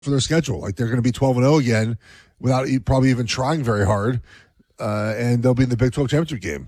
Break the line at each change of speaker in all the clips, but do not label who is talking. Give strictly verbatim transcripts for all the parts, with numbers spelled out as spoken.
for their schedule. Like they're going to be twelve and oh again without e- probably even trying very hard. Uh, and they'll be in the Big twelve championship game.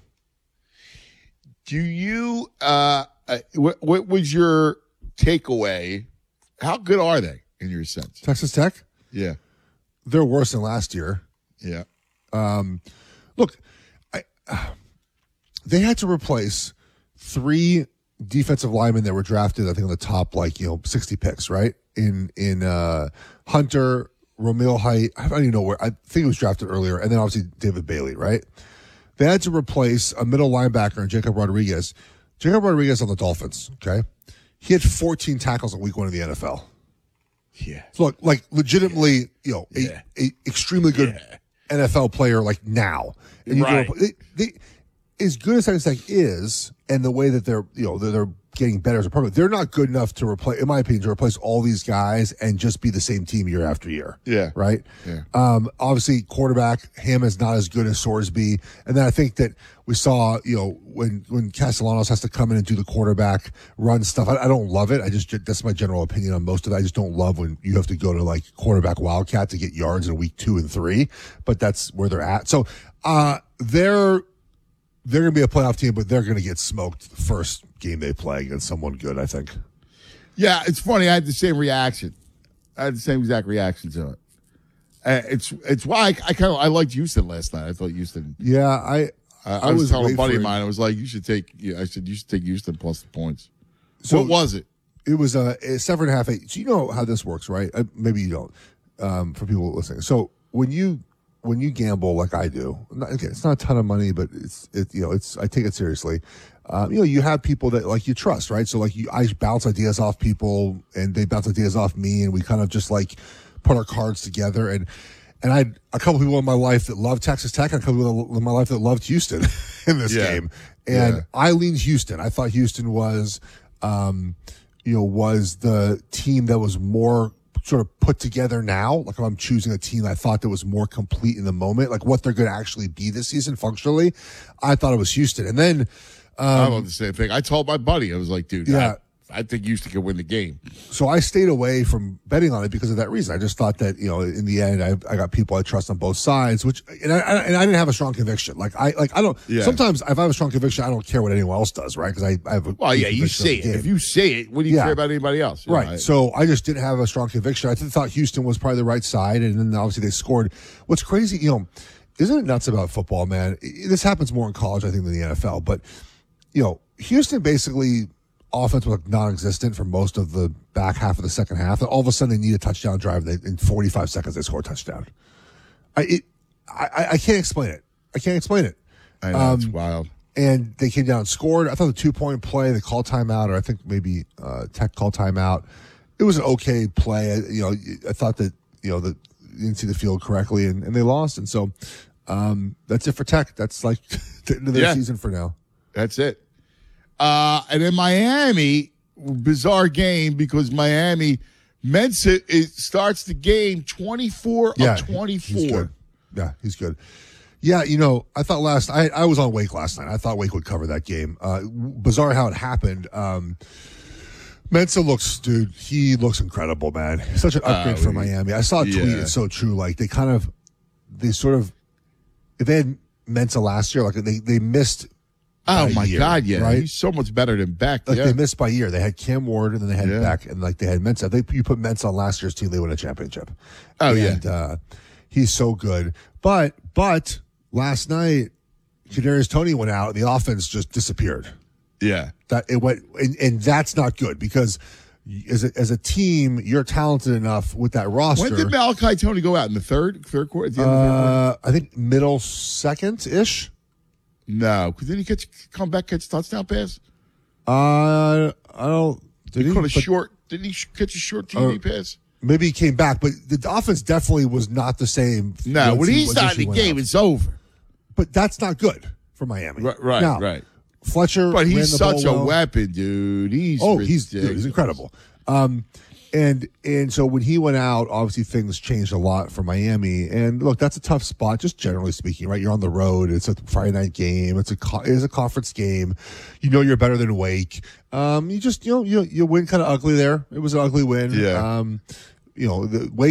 Do you, uh, uh, what, what was your takeaway? How good are they in your sense?
Texas Tech?
Yeah.
They're worse than last year.
Yeah.
Um, look, I, uh, they had to replace three defensive linemen that were drafted, I think, on the top, like, you know, sixty picks, right? In, in, uh, Hunter, Romeo Height, I don't even know where, I think it was drafted earlier, and then obviously David Bailey, right? They had to replace a middle linebacker, Jacob Rodriguez. Jacob Rodriguez on the Dolphins, okay? He had fourteen tackles in week one of the N F L.
Yeah.
So look, like, legitimately, you know,
Yeah.
a, a extremely good
Yeah.
N F L player, like, now. And you
Right.
go, they, they, as good as Texas Tech is, and the way that they're, you know, they're, they're getting better as a program, they're not good enough to replace, in my opinion, to replace all these guys and just be the same team year after year.
Yeah.
Right?
Yeah.
Um, obviously, quarterback, him is not as good as Sorsby. And then I think that we saw, you know, when, when Castellanos has to come in and do the quarterback run stuff, I, I don't love it. I just, that's my general opinion on most of it. I just don't love when you have to go to like quarterback wildcat to get yards in week two and three, but that's where they're at. So, uh, they're, they're going to be a playoff team, but they're going to get smoked the first game they play against someone good, I think.
Yeah, it's funny. I had the same reaction. I had the same exact reaction to it. Uh, it's it's why I, I kind of I liked Houston last night. I thought Houston.
Yeah, I
Uh,
I
I, was,
was
telling a
waiting
buddy
for
of
it.
mine. I was like, you should take. Yeah, I said you should take Houston plus the points.
So-
what was it?
it was a, a seven and a half, eight. So you know how this works, right? Uh, maybe you don't. Um, for people listening, so when you when you gamble like I do, not, again, it's not a ton of money, but it's it you know it's I take it seriously. Um, you know, you have people that like you trust, right? So like you, I bounce ideas off people, and they bounce ideas off me, and we kind of just like put our cards together. And and I had a couple people in my life that loved Texas Tech, and a couple people in my life that loved Houston in this
Yeah.
game. And
Yeah.
I leaned Houston. I thought Houston was, um, you know, was the team that was more sort of put together now. Like if I'm choosing a team I thought that was more complete in the moment, like what they're going to actually be this season functionally, I thought it was Houston. And then,
I
um,
love the same thing. I told my buddy, I was like, dude,
Yeah.
I, I think Houston could win the game.
so I stayed away from betting on it because of that reason. I just thought that, you know, in the end, I, I got people I trust on both sides, which, and I, I- and I didn't have a strong conviction. Like I, like I don't,
Yeah.
sometimes if I have a strong conviction, I don't care what anyone else does, right? Because I, I have a.
Well, yeah, you
conviction
say
of the
it.
game.
If you say it, what do you
Yeah.
care about anybody else? You
Right.
know, I-
So I just didn't have a strong conviction. I thought Houston was probably the right side, and then obviously they scored. What's crazy, you know, isn't it nuts about football, man? I- This happens more in college, I think, than the N F L. But, you know, Houston basically offense was like non-existent for most of the back half of the second half. And all of a sudden they need a touchdown drive. And they, in forty-five seconds, they score a touchdown. I, it, I, I can't explain it. I can't explain it.
I know,
Um,
it's wild.
And they came down and scored. I thought the two-point play, they called timeout, or I think maybe uh, Tech called timeout. It was an okay play. I, you know, I thought that, you know, that you didn't see the field correctly, and, and they lost. And so um, that's it for Tech. That's like the end of their
Yeah.
season for now.
That's it. Uh, and in Miami, bizarre game because Miami, Mensa it starts the game twenty-four
Yeah,
of
he-
twenty-four.
he's good. Yeah, he's good. Yeah, you know, I thought last I I was on Wake last night. I thought Wake would cover that game. Uh, bizarre how it happened. Um, Mensa looks, dude, he looks incredible, man. Such an upgrade
Uh,
for Miami. I saw a tweet.
yeah.
It's so true. Like they kind of, they sort of, if they had Mensa last year, like they they missed.
Oh
by a
my
year,
God! Yeah,
right?
he's so much better than Beck.
Like
yeah.
they missed by a year. They had Cam Ward and then they had
Yeah.
Beck and like they had Mensa. They you put Mensa on last year's team, they win a championship.
Oh,
and,
yeah.
uh, he's so good. But but last night, Kadarius Toney went out and the offense just disappeared.
yeah.
That it went and, and that's not good because as a, as a team, you're talented enough with that roster.
When did Malachi Tony go out in the third, third quarter? At the end of the third quarter?
uh, I think middle second ish.
No, because didn't he catch come back catch a touchdown pass?
Uh, I don't. Did
He
he?
caught a
But
short. Didn't he sh- catch a short T V
Uh,
pass?
maybe he came back, but the offense definitely was not the same.
No,
once
when
he-
he's
once
not
he
in the
went
game,
out.
it's over.
But that's not good for Miami.
Right, right,
Now,
right.
Fletcher,
But
ran
he's
the
such
ball
a
well.
weapon, dude. He's
Oh, he's dude,
ridiculous.
he's incredible. Um, and and so when he went out, obviously things changed a lot for Miami. And look, that's a tough spot, just generally speaking, right? You're on the road. It's a Friday night game. It's a co- it is a conference game. You know you're better than Wake. Um, you just you know you you win kind of ugly there. It was an ugly win.
Yeah.
Um, you know, the